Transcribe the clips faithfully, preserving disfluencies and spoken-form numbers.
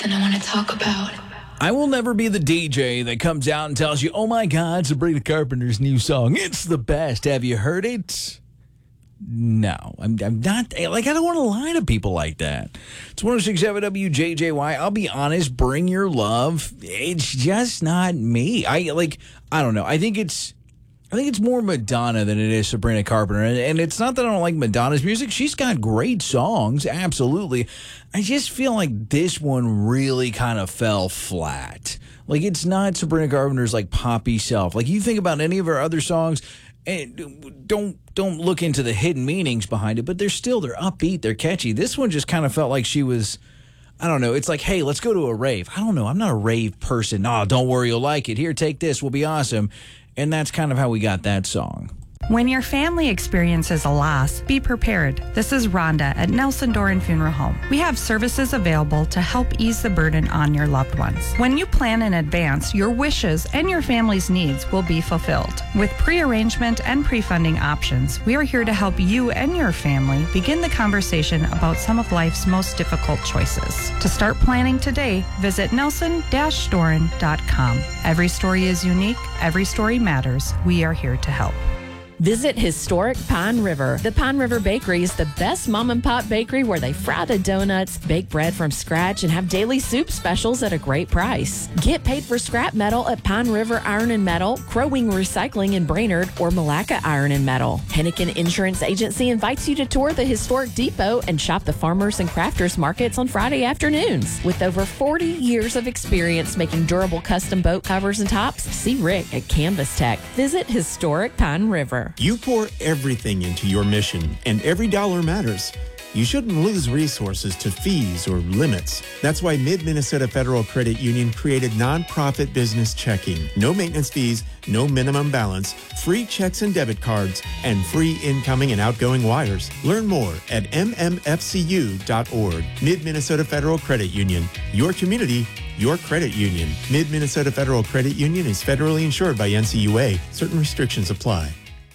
something I want to talk about. I will never be the D J that comes out and tells you, oh my God, Sabrina Carpenter's new song, it's the best. Have you heard it? No, I'm, I'm not. Like, I don't want to lie to people like that. It's one oh six point seven W J J Y. I'll be honest, Bring Your Love. It's just not me. I like, I don't know. I think it's, I think it's more Madonna than it is Sabrina Carpenter. And, and it's not that I don't like Madonna's music. She's got great songs, absolutely. I just feel like this one really kind of fell flat. Like, it's not Sabrina Carpenter's, like, poppy self. Like, you think about any of her other songs, and don't don't look into the hidden meanings behind it, but they're still, they're upbeat, they're catchy. This one just kind of felt like she was, I don't know, it's like, hey, let's go to a rave. I don't know, I'm not a rave person. Oh, don't worry, you'll like it. Here, take this, we'll be awesome. And that's kind of how we got that song. When your family experiences a loss, be prepared. This is Rhonda at Nelson Doran Funeral Home. We have services available to help ease the burden on your loved ones. When you plan in advance, your wishes and your family's needs will be fulfilled. With pre-arrangement and pre-funding options, we are here to help you and your family begin the conversation about some of life's most difficult choices. To start planning today, visit nelson dash doran dot com. Every story is unique. Every story matters. We are here to help. Visit historic Pine River. The Pine River Bakery is the best mom and pop bakery where they fry the donuts, bake bread from scratch, and have daily soup specials at a great price. Get paid for scrap metal at Pine River Iron and Metal, Crow Wing Recycling in Brainerd, or Malacca Iron and Metal. Hennigan Insurance Agency invites you to tour the historic depot and shop the farmers and crafters markets on Friday afternoons. With over forty years of experience making durable custom boat covers and tops, see Rick at Canvas Tech. Visit historic Pine River. You pour everything into your mission, and every dollar matters. You shouldn't lose resources to fees or limits. That's why Mid-Minnesota Federal Credit Union created nonprofit business checking. No maintenance fees, no minimum balance, free checks and debit cards, and free incoming and outgoing wires. Learn more at m m f c u dot org. Mid-Minnesota Federal Credit Union. Your community, your credit union. Mid-Minnesota Federal Credit Union is federally insured by N C U A. Certain restrictions apply.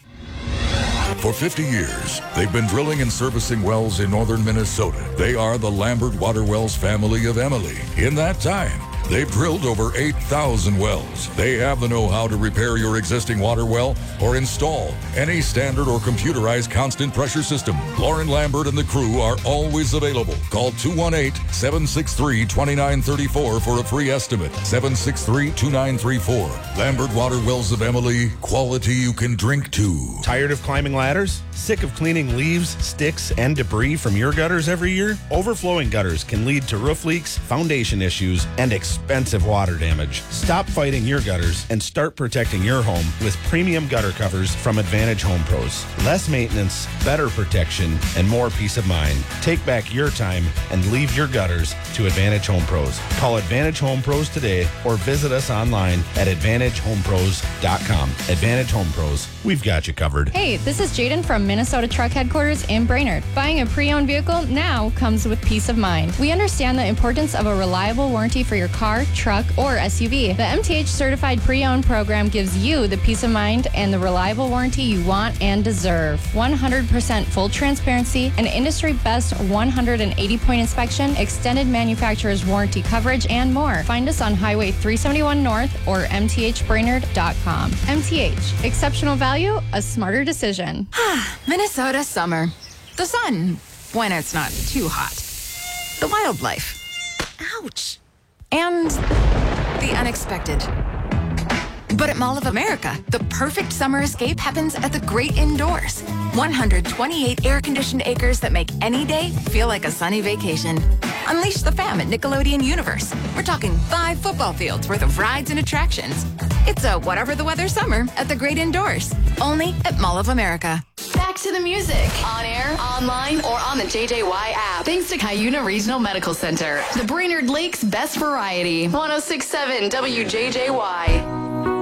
For fifty years, they've been drilling and servicing wells in northern Minnesota. They are the Lambert Water Wells family of Emily. In that time, they've drilled over eight thousand wells. They have the know-how to repair your existing water well or install any standard or computerized constant pressure system. Lauren Lambert and the crew are always available. Call two one eight, seven six three, two nine three four for a free estimate. seven six three, two nine three four. Lambert Water Wells of Emily, quality you can drink to. Tired of climbing ladders? Sick of cleaning leaves, sticks, and debris from your gutters every year? Overflowing gutters can lead to roof leaks, foundation issues, and expensive water damage. Stop fighting your gutters and start protecting your home with premium gutter covers from Advantage Home Pros. Less maintenance, better protection, and more peace of mind. Take back your time and leave your gutters to Advantage Home Pros. Call Advantage Home Pros today or visit us online at advantage home pros dot com. Advantage Home Pros, we've got you covered. Hey, this is Jaden from Minnesota Truck Headquarters in Brainerd. Buying a pre-owned vehicle now comes with peace of mind. We understand the importance of a reliable warranty for your car, truck, or S U V. The M T H Certified Pre-Owned program gives you the peace of mind and the reliable warranty you want and deserve. one hundred percent full transparency, an industry best one hundred eighty point inspection, extended manufacturer's warranty coverage, and more. Find us on Highway three seventy-one North or m t h brainerd dot com. M T H, exceptional value, a smarter decision. Minnesota summer. The sun, when it's not too hot. The wildlife. Ouch. And the unexpected. But at Mall of America, the perfect summer escape happens at the great indoors. one hundred twenty-eight air-conditioned acres that make any day feel like a sunny vacation. Unleash the fam at Nickelodeon Universe. We're talking five football fields worth of rides and attractions. It's a whatever the weather summer at the great indoors. Only at Mall of America. Back to the music. On air, online, or on the J J Y app. Thanks to Cuyuna Regional Medical Center. The Brainerd Lakes Best Variety. one oh six point seven W J J Y.